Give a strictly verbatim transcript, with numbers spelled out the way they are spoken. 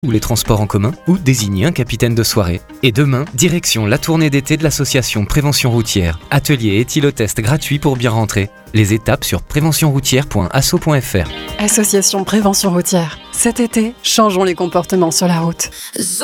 ou les transports en commun, ou désigner un capitaine de soirée. Et demain, direction la tournée d'été de l'association Prévention Routière. Atelier et éthylotest gratuit pour bien rentrer. Les étapes sur prévention routière point asso point f r. Association Prévention Routière. Cet été, changeons les comportements sur la route.